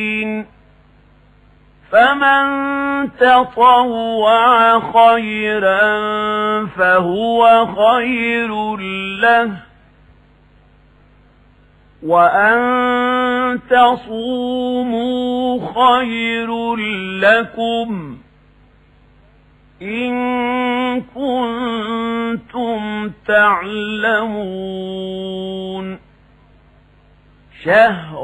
فمن تطوع خيرا فهو خير له وأن تصوموا خير لكم إن كنتم تعلمون. شهر